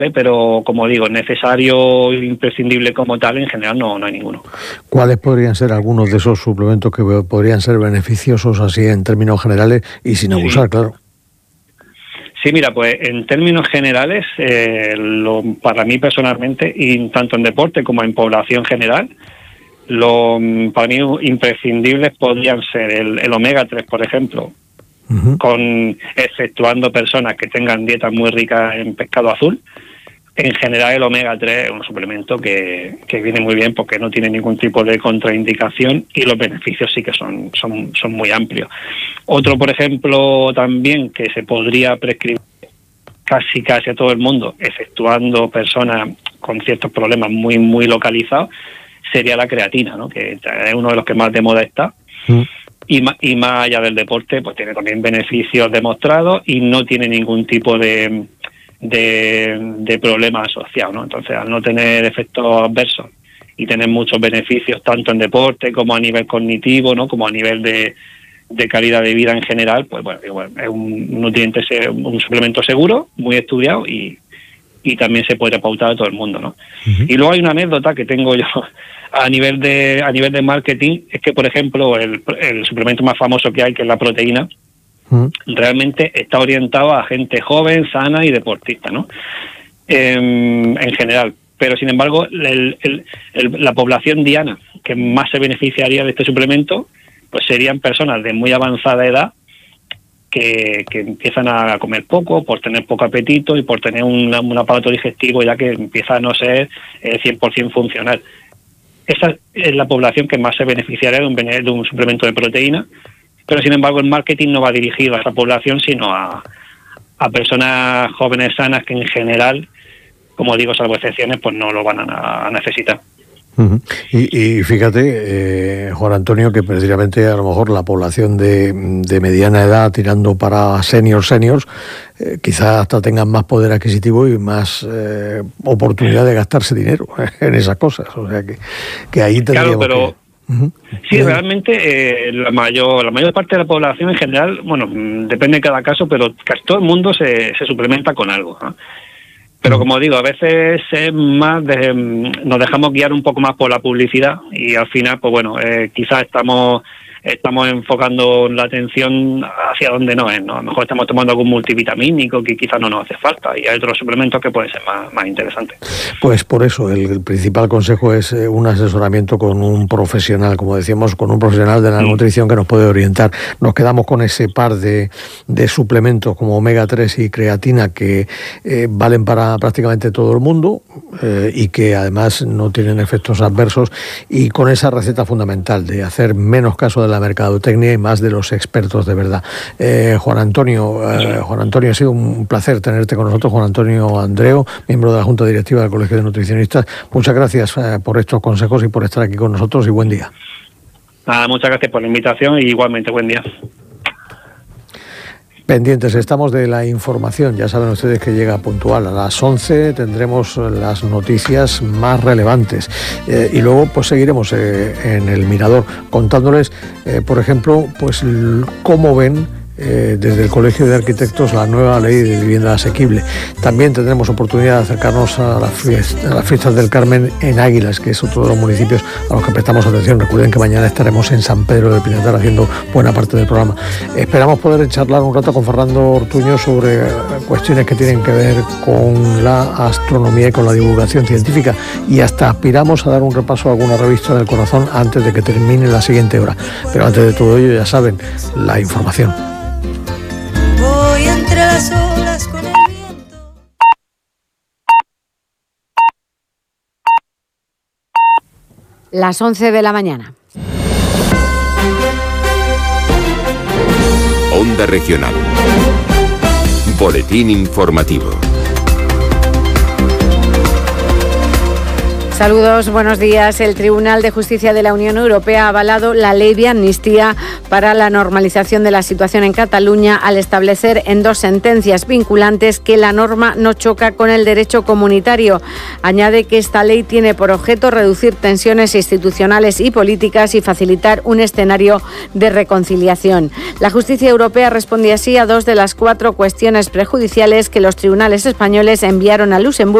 pero como digo, necesario e imprescindible como tal, en general no hay ninguno. ¿Cuáles podrían ser algunos de esos suplementos que podrían ser beneficiosos así en términos generales y sin abusar, claro? Sí, mira, pues en términos generales, para mí personalmente, y tanto en deporte como en población general, para mí imprescindibles podrían ser el omega 3, por ejemplo, exceptuando personas que tengan dietas muy ricas en pescado azul. En general el omega 3 es un suplemento que viene muy bien porque no tiene ningún tipo de contraindicación y los beneficios sí que son muy amplios. Otro, por ejemplo, también que se podría prescribir casi a todo el mundo, exceptuando personas con ciertos problemas muy, muy localizados, sería la creatina, ¿no? Que es uno de los que más de moda está. Y más allá del deporte, pues tiene también beneficios demostrados y no tiene ningún tipo de problemas asociados, ¿no? Entonces, al no tener efectos adversos y tener muchos beneficios tanto en deporte como a nivel cognitivo, ¿no? Como a nivel de calidad de vida en general, pues bueno, es un nutriente, un suplemento seguro, muy estudiado y también se puede pautar a todo el mundo, ¿no? Y luego hay una anécdota que tengo yo a nivel de marketing, es que, por ejemplo, el suplemento más famoso que hay, que es la proteína, realmente está orientado a gente joven, sana y deportista, ¿no? En general. Pero, sin embargo, la población diana que más se beneficiaría de este suplemento, pues serían personas de muy avanzada edad que empiezan a comer poco, por tener poco apetito y por tener un aparato digestivo ya que empieza a no ser 100% funcional. Esa es la población que más se beneficiaría de un suplemento de proteína, pero sin embargo el marketing no va dirigido a esa población, sino a personas jóvenes sanas que en general, como digo, salvo excepciones, pues no lo van a necesitar. Y fíjate, Juan Antonio, que precisamente a lo mejor la población de mediana edad tirando para seniors, quizás hasta tengan más poder adquisitivo y más oportunidad de gastarse dinero en esas cosas. O sea que ahí tendríamos claro, pero sí, realmente la mayor parte de la población en general, bueno, depende de cada caso, pero casi todo el mundo se suplementa con algo, ¿no? Pero como digo, a veces es más nos dejamos guiar un poco más por la publicidad y al final, pues bueno, quizás estamos enfocando la atención hacia donde no es, ¿no? A lo mejor estamos tomando algún multivitamínico que quizás no nos hace falta y hay otros suplementos que pueden ser más interesantes. Pues por eso el principal consejo es un asesoramiento con un profesional, como decíamos, con un profesional de la nutrición que nos puede orientar. Nos quedamos con ese par de suplementos como omega 3 y creatina que valen para prácticamente todo el mundo y que además no tienen efectos adversos, y con esa receta fundamental de hacer menos caso de la mercadotecnia y más de los expertos de verdad. Juan Antonio, ha sido un placer tenerte con nosotros. Juan Antonio Andreu, miembro de la Junta Directiva del Colegio de Nutricionistas. Muchas gracias por estos consejos y por estar aquí con nosotros, y buen día. Muchas gracias por la invitación y igualmente buen día. Pendientes estamos de la información. Ya saben ustedes que llega puntual. A las 11 tendremos las noticias más relevantes. Y luego pues seguiremos en el Mirador contándoles, por ejemplo, pues cómo ven desde el Colegio de Arquitectos la nueva ley de vivienda asequible. También tendremos oportunidad de acercarnos a las fiestas del Carmen en Águilas, que es otro de los municipios a los que prestamos atención. Recuerden que mañana estaremos en San Pedro del Pinatar haciendo buena parte del programa. Esperamos poder charlar un rato con Fernando Ortuño sobre cuestiones que tienen que ver con la astronomía y con la divulgación científica, y hasta aspiramos a dar un repaso a alguna revista del corazón antes de que termine la siguiente hora. Pero antes de todo ello, ya saben, la información. Voy entre las olas con el viento. Las 11 de la mañana. Onda Regional. Boletín informativo. Saludos, buenos días. El Tribunal de Justicia de la Unión Europea ha avalado la ley de amnistía para la normalización de la situación en Cataluña al establecer en 2 sentencias vinculantes que la norma no choca con el derecho comunitario. Añade que esta ley tiene por objeto reducir tensiones institucionales y políticas y facilitar un escenario de reconciliación. La justicia europea responde así a 2 de las 4 cuestiones prejudiciales que los tribunales españoles enviaron a Luxemburgo